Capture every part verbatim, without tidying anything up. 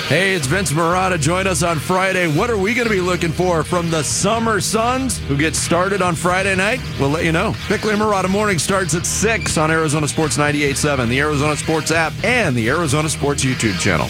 Hey, it's Vince Marotta. Join us on Friday. What are we going to be looking for from the Summer Suns, who get started on Friday night? We'll let you know. Bickley and Marotta Morning starts at six on Arizona Sports ninety-eight point seven, the Arizona Sports app, and the Arizona Sports YouTube channel.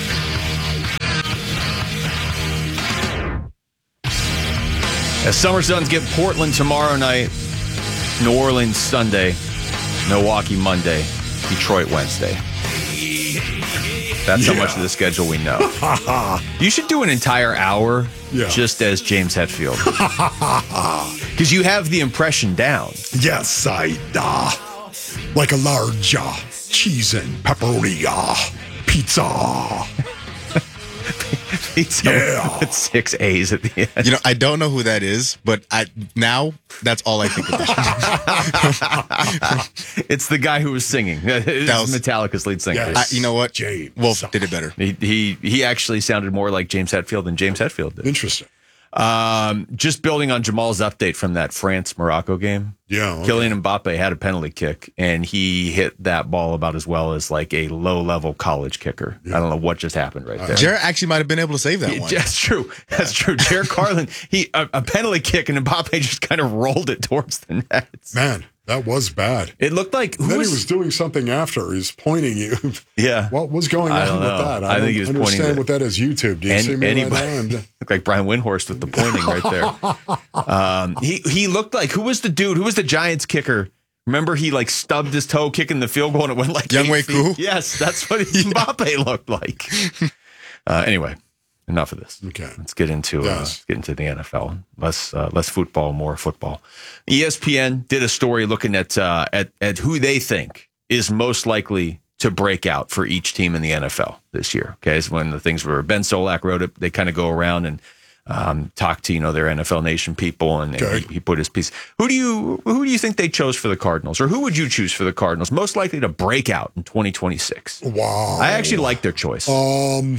As Summer Suns get Portland tomorrow night, New Orleans Sunday, Milwaukee Monday, Detroit Wednesday. That's yeah. how much of the schedule we know. You should do an entire hour yeah. just as James Hetfield. Because you have the impression down. Yes, I uh, like a large uh, cheese and pepperoni uh, pizza. Pizza yeah. with six A's at the end. You know, I don't know who that is, but I now that's all I think of. It's the guy who was singing. It's that was Metallica's lead singer. Yes. I, you know what? James Wolf did it better. He, he he actually sounded more like James Hetfield than James Hetfield did. Interesting. Um, just building on Jamal's update from that France-Morocco game. Yeah. Okay. Kylian Mbappe had a penalty kick, and he hit that ball about as well as like a low-level college kicker. Yeah. I don't know what just happened right there. Jared actually might have been able to save that he, one. That's true. That's true. Jared Carlin, he a, a penalty kick, and Mbappe just kind of rolled it towards the nets. Man, that was bad. It looked like who then was, he was doing something after. He was pointing you. Yeah. What was going on I don't with know. that? I, I don't think he was understand pointing what that is. YouTube. Do you and, see me anybody, right now? Looked like Brian Windhorst with the pointing right there. Um, he he looked like, who was the dude? Who was the Giants kicker? Remember, he like stubbed his toe kicking the field goal and it went like Young Wei Koo? Yes, that's what Mbappe looked like. Uh, anyway, enough of this. Okay, let's get into yes. uh, let's get into the N F L. Less uh, less football, more football. E S P N did a story looking at uh, at at who they think is most likely to break out for each team in the N F L this year. Okay, it's when the things where Ben Solak wrote it, they kind of go around and um, talk to, you know, their N F L Nation people, and, okay. and he, he put his piece. Who do you who do you think they chose for the Cardinals, or who would you choose for the Cardinals most likely to break out in twenty twenty-six? Wow, I actually like their choice. Um,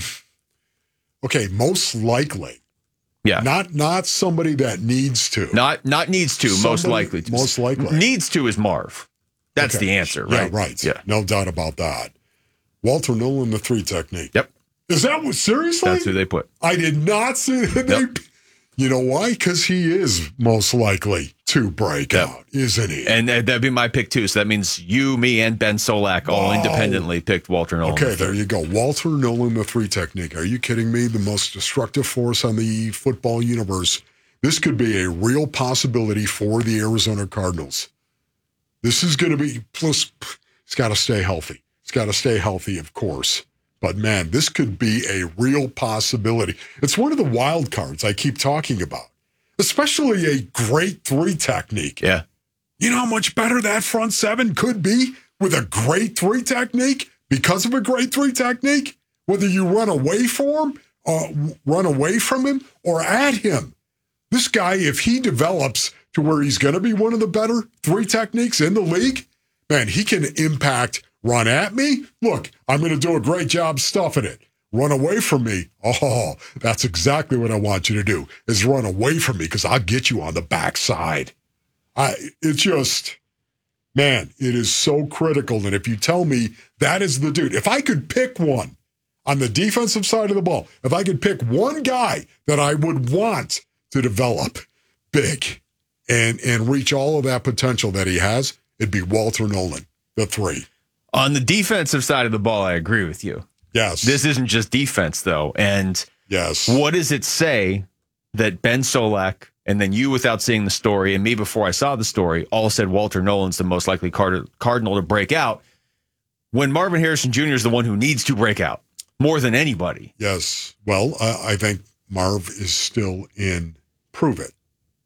okay, most likely. Yeah, not not somebody that needs to. Not not needs to. Somebody, most likely. To. Most likely needs to is Marv. That's okay. the answer, right? Yeah, right. Yeah, no doubt about that. Walter Nolan, the three technique. Yep. Is that what, seriously? That's who they put. I did not see that. They, yep. You know why? Because he is most likely to break yep. out, isn't he? And that'd be my pick, too. So that means you, me, and Ben Solak all wow. independently picked Walter Nolan. Okay, there you go. Walter Nolan, the three technique. Are you kidding me? The most destructive force on the football universe. This could be a real possibility for the Arizona Cardinals. This is going to be, plus, it's got to stay healthy. It's got to stay healthy, of course. But, man, this could be a real possibility. It's one of the wild cards I keep talking about, especially a great three technique. Yeah. You know how much better that front seven could be with a great three technique because of a great three technique? Whether you run away for him, uh, run away from him, or at him. This guy, if he develops to where he's going to be one of the better three techniques in the league, man, he can impact run at me. Look, I'm going to do a great job stuffing it. Run away from me. Oh, that's exactly what I want you to do, is run away from me because I'll get you on the backside. I, it's just, man, it is so critical. And if you tell me that is the dude, if I could pick one on the defensive side of the ball, if I could pick one guy that I would want to develop big and, and reach all of that potential that he has, it'd be Walter Nolan, the three. On the defensive side of the ball, I agree with you. Yes. This isn't just defense, though. And yes. What does it say that Ben Solak, and then you without seeing the story, and me before I saw the story, all said Walter Nolan's the most likely card- Cardinal to break out, when Marvin Harrison Junior is the one who needs to break out more than anybody? Yes. Well, I, I think Marv is still in prove it.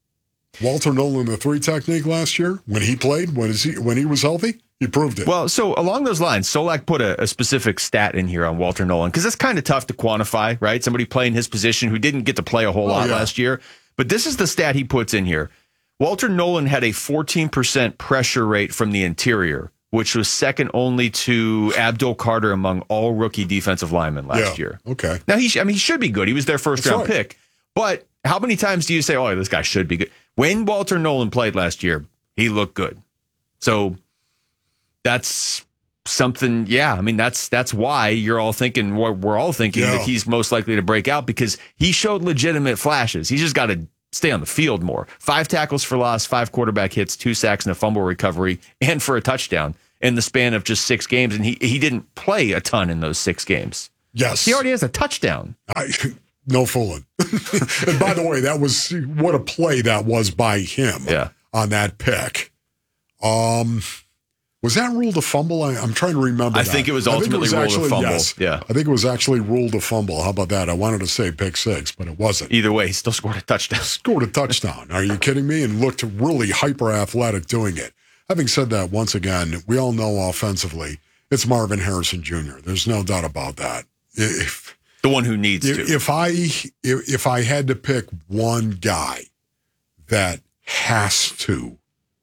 Walter Nolan, the three technique last year, when he played, when, is he, when he was healthy, he proved it. Well, so along those lines, Solak put a, a specific stat in here on Walter Nolan, because it's kind of tough to quantify, right? Somebody playing his position who didn't get to play a whole oh, lot yeah. last year. But this is the stat he puts in here. Walter Nolan had a fourteen percent pressure rate from the interior, which was second only to Abdul Carter among all rookie defensive linemen last yeah. year. Okay. Now, he, sh- I mean, he should be good. He was their first That's round right. pick. But how many times do you say, oh, this guy should be good? When Walter Nolan played last year, he looked good. So that's something, yeah. I mean, that's that's why you're all thinking, we're, we're all thinking Yeah. that he's most likely to break out because he showed legitimate flashes. He's just got to stay on the field more. Five tackles for loss, five quarterback hits, two sacks and a fumble recovery, and for a touchdown in the span of just six games. And he, he didn't play a ton in those six games. Yes. He already has a touchdown. I, no fooling. And by the way, that was what a play that was by him Yeah. on that pick. Um, was that ruled a fumble? I, I'm trying to remember. I that. think it was I think ultimately ruled a actually, fumble. Yes. Yeah. I think it was actually ruled a fumble. How about that? I wanted to say pick six, but it wasn't. Either way, he still scored a touchdown. Scored a touchdown. Are you kidding me? And looked really hyper athletic doing it. Having said that, once again, we all know offensively, it's Marvin Harrison Junior There's no doubt about that. If The one who needs if, to. if I if, if I had to pick one guy that has to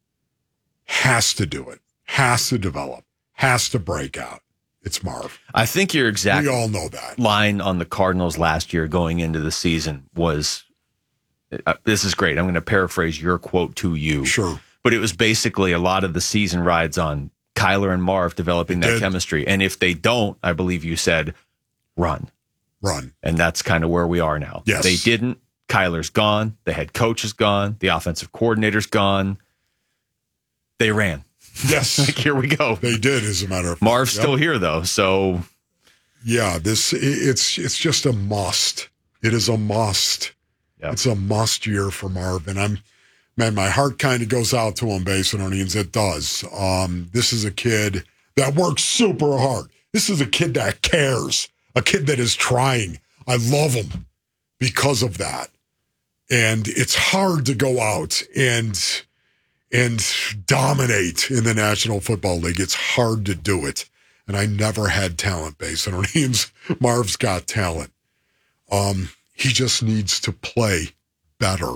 has to do it, has to develop, has to break out, it's Marv. I think your exact We all know that. line on the Cardinals last year going into the season was, uh, this is great. I'm going to paraphrase your quote to you. Sure. But it was basically a lot of the season rides on Kyler and Marv developing that did. chemistry. And if they don't, I believe you said, run. Run. And that's kind of where we are now. Yes. They didn't. Kyler's gone. The head coach is gone. The offensive coordinator's gone. They ran. Yes. Like, here we go. They did, as a matter of fact. Marv's Yep. still here, though. So Yeah, this it- it's it's just a must. It is a must. Yep. It's a must year for Marv, and I'm man, my heart kind of goes out to him, Basinonians. It does. Um, this is a kid that works super hard. This is a kid that cares. A kid that is trying. I love him because of that. And it's hard to go out and and dominate in the National Football League. It's hard to do it. And I never had talent, Basinonians. Marv's got talent. Um, he just needs to play better.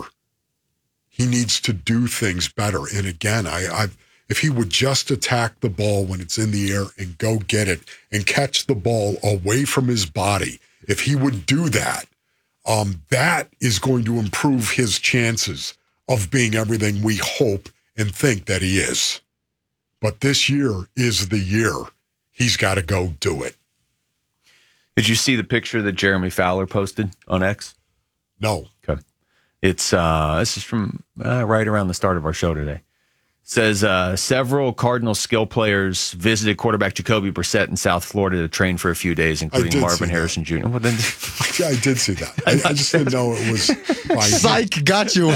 He needs to do things better. And again, I, I've, if he would just attack the ball when it's in the air and go get it and catch the ball away from his body, if he would do that, um, that is going to improve his chances of being everything we hope and think that he is. But this year is the year. He's got to go do it. did you see the picture that Jeremy Fowler posted on X? No. Okay. It's uh, this is from uh, right around the start of our show today. It says uh, several Cardinals skill players visited quarterback Jacoby Brissett in South Florida to train for a few days, including did Marvin see Harrison Junior Well, then, Yeah, I did see that. I, I just didn't know it was by Psych, got you.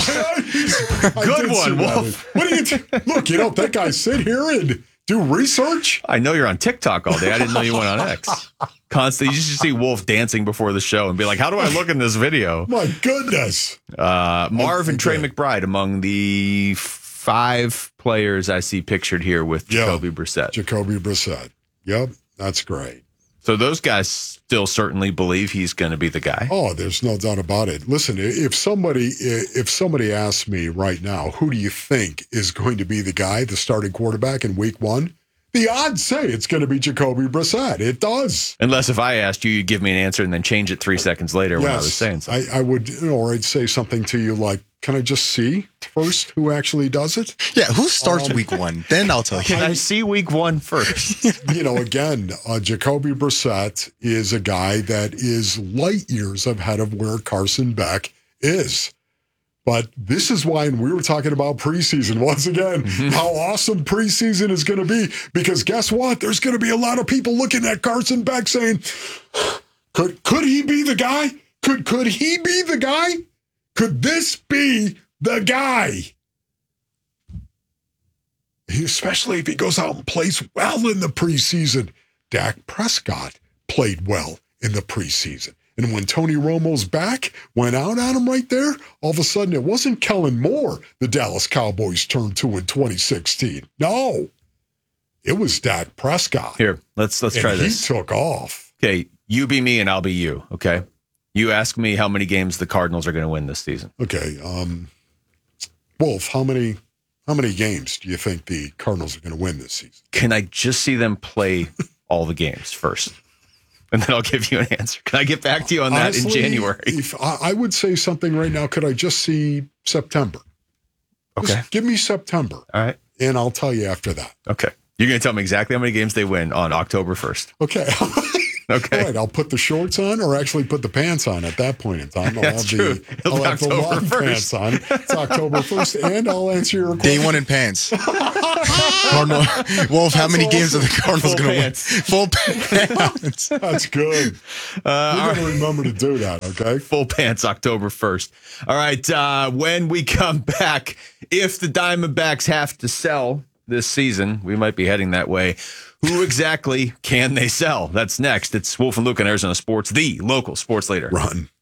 Good one, Wolf. What do you t- look? You don't think I sit here and do research? I know you're on TikTok all day. I didn't know you went on X. Constantly, you should see Wolf dancing before the show and be like, "How do I look in this video?" My goodness. Uh, Marv and Trey Okay. McBride among the five players I see pictured here with Yeah. Jacoby Brissett. Jacoby Brissett. Yep, that's great. So those guys still certainly believe he's going to be the guy. Oh, there's no doubt about it. Listen, if somebody if somebody asks me right now, who do you think is going to be the guy, the starting quarterback in week one? The odds say it's going to be Jacoby Brissett. It does. Unless if I asked you, you'd give me an answer and then change it three seconds later when I was saying something. I, I would, you know, or I'd say something to you like, can I just see first who actually does it? Yeah, who starts week one? Then I'll tell you. Can I see week one first? You know, again, uh, Jacoby Brissett is a guy that is light years ahead of where Carson Beck is. But this is why, and we were talking about preseason once again, how awesome preseason is going to be. Because guess what? There's going to be a lot of people looking at Carson Beck saying, could could he be the guy? Could could he be the guy? Could this be the guy? Especially if he goes out and plays well in the preseason. Dak Prescott played well in the preseason. And when Tony Romo's back, went out on him right there, all of a sudden it wasn't Kellen Moore the Dallas Cowboys turned to in twenty sixteen. No, it was Dak Prescott. Here, let's let's and try he this. took off. Okay, you be me and I'll be you. Okay, you ask me how many games the Cardinals are going to win this season. Okay, um, Wolf, how many how many games do you think the Cardinals are going to win this season? Can I just see them play all the games first? And then I'll give you an answer. Can I get back to you on that Honestly, in January? If I, I would say something right now, could I just see September? Okay. Just give me September, All right. and I'll tell you after that. Okay. You're going to tell me exactly how many games they win on October first. Okay. Okay. All right, I'll put the shorts on or actually put the pants on at that point in time. I'll That's have true. the, It'll I'll be have the October long first. pants on. It's October first, and I'll answer your question. Day one in pants. Cardinal. Wolf, how many games are the Cardinals Full going to win? pants. Full pants. That's good. Uh, We're going to remember to do that, okay? Full pants October first. All right. Uh, when we come back, if the Diamondbacks have to sell this season, we might be heading that way. Who exactly can they sell? That's next. It's Wolf and Luke on Arizona Sports, the local sports leader. Run.